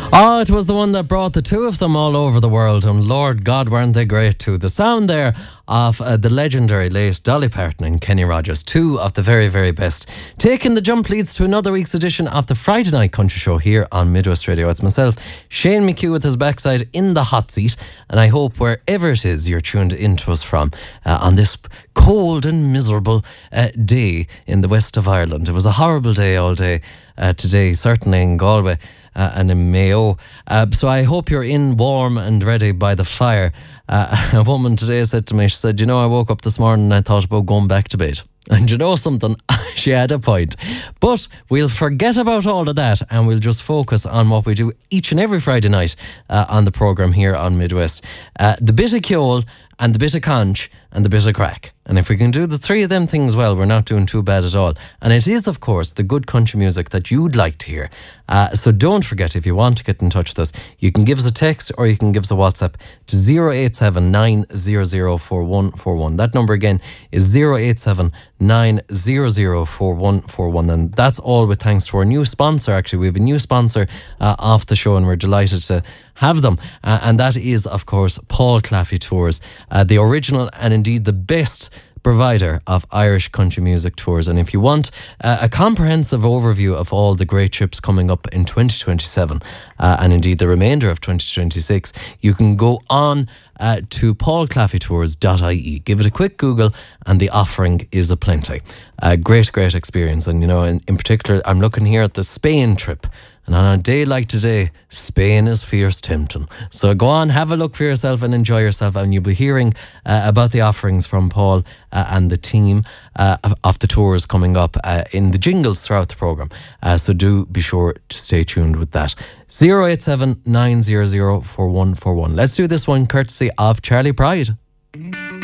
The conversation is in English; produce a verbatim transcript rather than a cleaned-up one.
Oh, it was the one that brought the two of them all over the world, and Lord God, weren't they great too. The sound there of uh, the legendary late Dolly Parton and Kenny Rogers, two of the very, very best. Taking the jump leads to another week's edition of the Friday Night Country Show here on Midwest Radio. It's myself, Shane McHugh, with his backside in the hot seat, and I hope wherever it is you're tuned into us from uh, on this cold and miserable uh, day in the west of Ireland. It was a horrible day all day uh, today, certainly in Galway. Uh, and in Mayo. Uh, so I hope you're in warm and ready by the fire. Uh, a woman today said to me, she said, you know, I woke up this morning and I thought about going back to bed. And you know something? She had a point. But we'll forget about all of that and we'll just focus on what we do each and every Friday night uh, on the programme here on Midwest. Uh, the bit of Kjol and the bit of conch and the bit of crack. And if we can do the three of them things well, we're not doing too bad at all. And it is, of course, the good country music that you'd like to hear. Uh, so don't forget, if you want to get in touch with us, you can give us a text or you can give us a WhatsApp to zero eight seven nine zero zero four one four one. That number again is zero eight seven nine zero zero four one four one. And that's all with thanks to our new sponsor. Actually, we have a new sponsor uh, off the show and we're delighted to have them. Uh, and that is, of course, Paul Claffey Tours, uh, the original and indeed the best provider of Irish country music tours. And if you want uh, a comprehensive overview of all the great trips coming up in twenty twenty-seven uh, and indeed the remainder of twenty twenty-six, you can go on uh, to paul claffey tours dot I E. Give it a quick Google and the offering is aplenty. A great, great experience. And you know, in, in particular, I'm looking here at the Spain trip. And on a day like today, Spain is fierce tempting. So go on, have a look for yourself and enjoy yourself. And you'll be hearing uh, about the offerings from Paul uh, and the team uh, of, of the tours coming up uh, in the jingles throughout the programme. Uh, so do be sure to stay tuned with that. zero eight seven nine zero zero four one four one. Let's do this one courtesy of Charlie Pride.